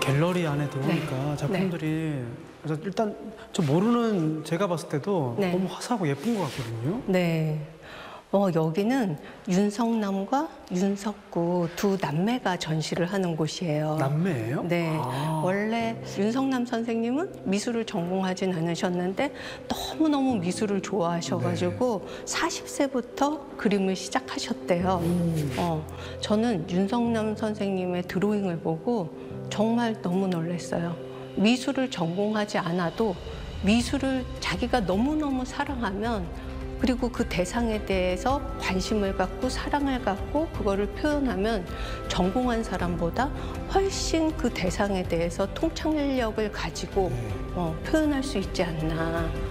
갤러리 안에 들어오니까 네. 작품들이 그래서 일단 저 모르는 제가 봤을 때도 네. 너무 화사하고 예쁜 것 같거든요. 네. 여기는 윤석남과 윤석구 두 남매가 전시를 하는 곳이에요. 남매예요? 네. 아. 원래 윤석남 선생님은 미술을 전공하진 않으셨는데 너무너무 미술을 좋아하셔가지고 40세부터 그림을 시작하셨대요. 저는 윤석남 선생님의 드로잉을 보고 정말 너무 놀랐어요. 미술을 전공하지 않아도 미술을 자기가 너무너무 사랑하면 그리고 그 대상에 대해서 관심을 갖고 사랑을 갖고 그거를 표현하면 전공한 사람보다 훨씬 그 대상에 대해서 통찰력을 가지고 표현할 수 있지 않나.